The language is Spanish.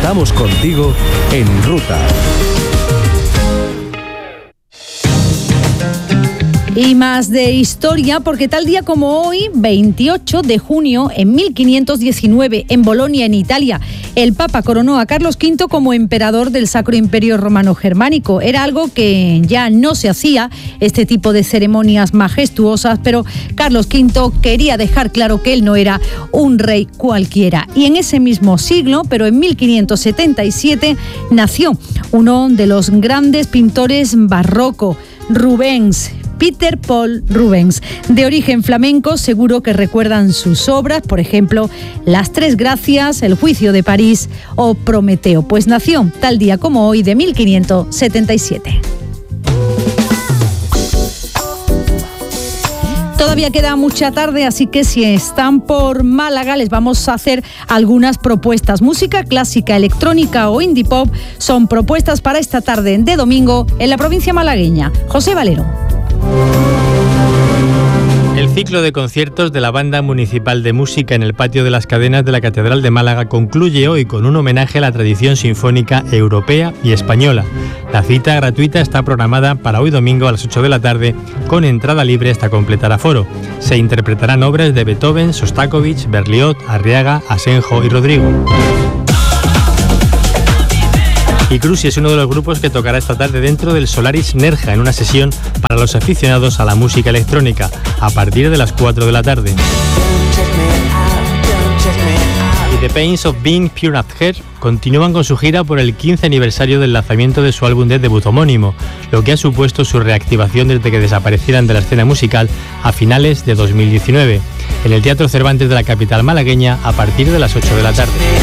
Estamos contigo en ruta. Y más de historia, porque tal día como hoy, 28 de junio, en 1519, en Bolonia, en Italia, el Papa coronó a Carlos V como emperador del Sacro Imperio Romano Germánico. Era algo que ya no se hacía, este tipo de ceremonias majestuosas, pero Carlos V quería dejar claro que él no era un rey cualquiera. Y en ese mismo siglo, pero en 1577, nació uno de los grandes pintores barroco, Rubens. Peter Paul Rubens. De origen flamenco, seguro que recuerdan sus obras, por ejemplo, Las Tres Gracias, El Juicio de París o Prometeo. Pues nació tal día como hoy de 1577. Todavía queda mucha tarde, así que si están por Málaga les vamos a hacer algunas propuestas. Música clásica, electrónica o indie pop son propuestas para esta tarde de domingo en la provincia malagueña. José Valero. El ciclo de conciertos de la Banda Municipal de Música en el Patio de las Cadenas de la Catedral de Málaga concluye hoy con un homenaje a la tradición sinfónica europea y española. La cita gratuita está programada para hoy domingo a las 8 de la tarde, con entrada libre hasta completar aforo. Se interpretarán obras de Beethoven, Sostakovich, Berlioz, Arriaga, Asenjo y Rodrigo. Y Cruci es uno de los grupos que tocará esta tarde dentro del Solaris Nerja en una sesión para los aficionados a la música electrónica a partir de las 4 de la tarde. Y The Pains of Being Pure at Heart continúan con su gira por el 15 aniversario del lanzamiento de su álbum de debut homónimo, lo que ha supuesto su reactivación desde que desaparecieran de la escena musical a finales de 2019, en el Teatro Cervantes de la capital malagueña a partir de las 8 de la tarde.